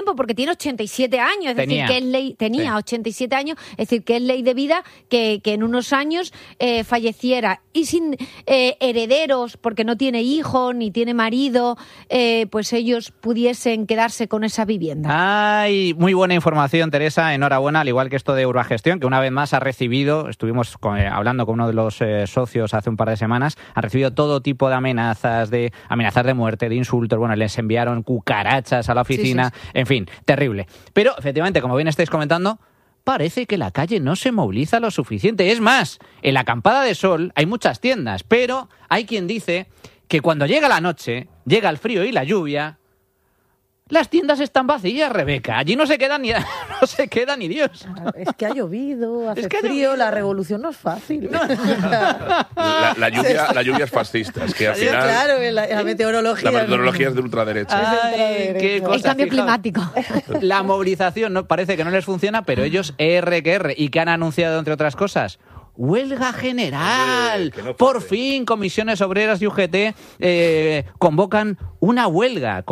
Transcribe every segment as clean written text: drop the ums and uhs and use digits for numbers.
porque tiene 87 años, es Tenía. decir, que es ley, tenía 87 años, es decir, que es ley de vida que en unos años falleciera y sin herederos, porque no tiene hijos ni tiene marido, pues ellos pudiesen quedarse con esa vivienda. Ay, muy buena información, Teresa, enhorabuena, al igual que esto de Urbagestión, que una vez más ha recibido, estuvimos hablando con uno de los socios hace un par de semanas, ha recibido todo tipo de amenazas de muerte, de insultos, bueno, les enviaron cucarachas a la oficina, sí. En fin, terrible. Pero, efectivamente, como bien estáis comentando, parece que la calle no se moviliza lo suficiente. Es más, en la Acampada de Sol hay muchas tiendas, pero hay quien dice que cuando llega la noche, llega el frío y la lluvia, las tiendas están vacías, Rebeca. Allí no se queda ni Dios. Es que ha llovido, hace frío, la revolución no es fácil. No. La lluvia es fascista. Es que al final... Claro, la meteorología. La meteorología es de ultraderecha. Qué cosa, el cambio fijaos. climático. La movilización no parece que no les funciona, pero ellos R. ¿Y qué han anunciado, entre otras cosas? ¡Huelga general! Por fin, comisiones obreras y UGT convocan una huelga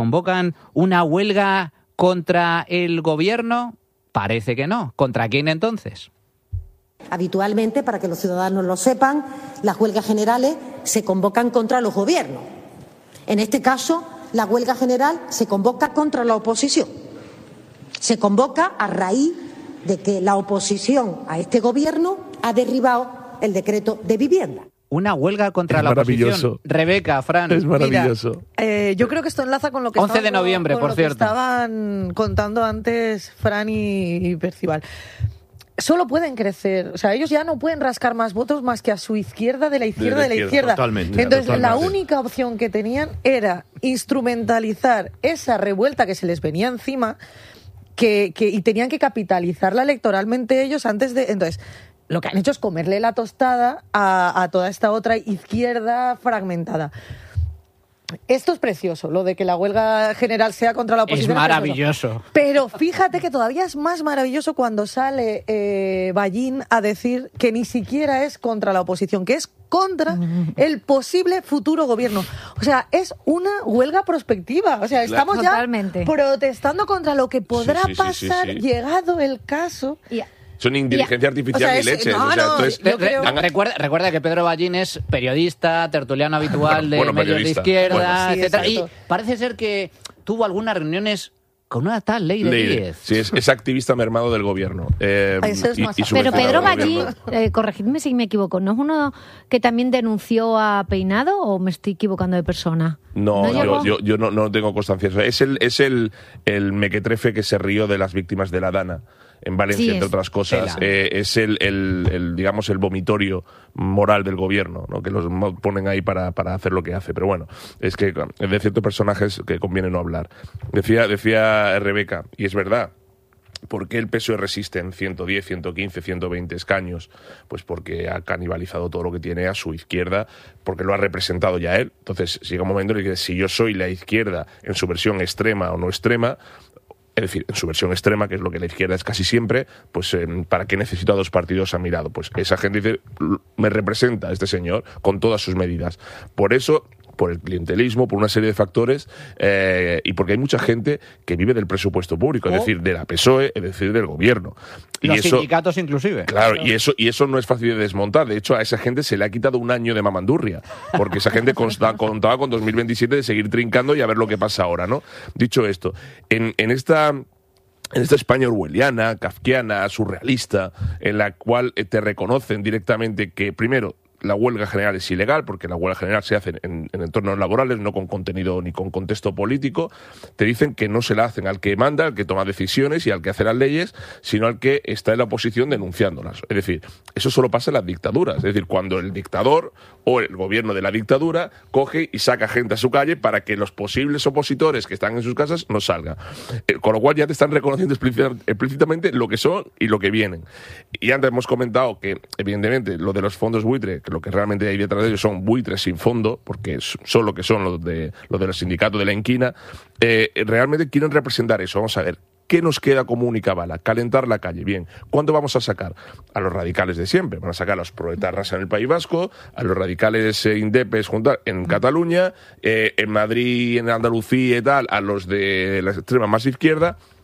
contra el gobierno. Parece que no. ¿Contra quién entonces? Habitualmente, para que los ciudadanos lo sepan, las huelgas generales se convocan contra los gobiernos. En este caso, la huelga general se convoca contra la oposición. Se convoca a raíz de que la oposición a este gobierno ha derribado el decreto de vivienda. Una huelga contra la oposición. Rebeca, Fran. Es maravilloso. Mira, yo creo que esto enlaza con lo que 11 de noviembre, por cierto. Estaban contando antes Fran y Percival. Solo pueden crecer, o sea, ellos ya no pueden rascar más votos más que a su izquierda, de la izquierda. Totalmente. Entonces, la única opción que tenían era instrumentalizar esa revuelta que se les venía encima y tenían que capitalizarla electoralmente ellos antes de... Entonces, lo que han hecho es comerle la tostada a toda esta otra izquierda fragmentada. Esto es precioso, lo de que la huelga general sea contra la oposición. Es maravilloso. Pero fíjate que todavía es más maravilloso cuando sale Ballín a decir que ni siquiera es contra la oposición, que es contra el posible futuro gobierno. O sea, es una huelga prospectiva. O sea, estamos Totalmente. ya protestando contra lo que podrá pasar sí. llegado el caso. Son inteligencia artificial ni leches. Recuerda que Pedro Ballín es periodista, tertuliano habitual de medios de izquierda, etcétera. Y parece ser que tuvo algunas reuniones con una tal ley de 10. Sí, es activista mermado del gobierno. Eso es más Pero Pedro Ballín, corregidme si me equivoco, ¿no es uno que también denunció a Peinado o me estoy equivocando de persona? No, yo no tengo constancia. Es el mequetrefe que se rió de las víctimas de la Dana en Valencia, entre otras cosas. Es el digamos, el vomitorio moral del gobierno, ¿no? Que los ponen ahí para hacer lo que hace. Pero bueno, es que de ciertos personajes que conviene no hablar. Decía Rebeca, y es verdad, ¿por qué el PSOE resiste en 110, 115, 120 escaños? Pues porque ha canibalizado todo lo que tiene a su izquierda, porque lo ha representado ya él. Entonces llega un momento en el que si yo soy la izquierda en su versión extrema o no extrema, es decir, en su versión extrema, que es lo que la izquierda es casi siempre, pues ¿para qué necesito a dos partidos a mi lado? Pues esa gente dice, me representa este señor con todas sus medidas. Por eso, por el clientelismo, por una serie de factores, y porque hay mucha gente que vive del presupuesto público, es decir, de la PSOE, es decir, del gobierno. Los sindicatos inclusive. Claro, y eso no es fácil de desmontar. De hecho, a esa gente se le ha quitado un año de mamandurria, porque esa gente contaba con 2027 de seguir trincando y a ver lo que pasa ahora, ¿no? Dicho esto, en esta España orwelliana, kafkiana, surrealista, en la cual te reconocen directamente que, primero, la huelga general es ilegal, porque la huelga general se hace en entornos laborales, no con contenido ni con contexto político. Te dicen que no se la hacen al que manda, al que toma decisiones y al que hace las leyes, sino al que está en la oposición denunciándolas. Es decir, eso solo pasa en las dictaduras. Es decir, cuando el dictador o el gobierno de la dictadura coge y saca gente a su calle para que los posibles opositores que están en sus casas no salgan. Con lo cual ya te están reconociendo explícitamente lo que son y lo que vienen. Y antes hemos comentado que, evidentemente, lo de los fondos buitre, que lo que realmente hay detrás de ellos son buitres sin fondo, porque son lo que son los de los sindicatos de la inquina, realmente quieren representar eso. Vamos a ver, ¿qué nos queda como única bala? Calentar la calle. Bien, ¿cuándo vamos a sacar? A los radicales de siempre. Van a sacar a los proetarras en el País Vasco, a los radicales indepes juntar en Cataluña, en Madrid, en Andalucía y tal, a los de la extrema más izquierda.